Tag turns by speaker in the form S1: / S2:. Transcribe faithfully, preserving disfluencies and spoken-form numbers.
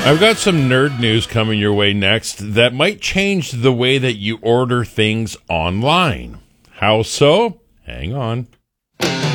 S1: I've got some nerd news coming your way next that might change the way that you order things online. How so? Hang on.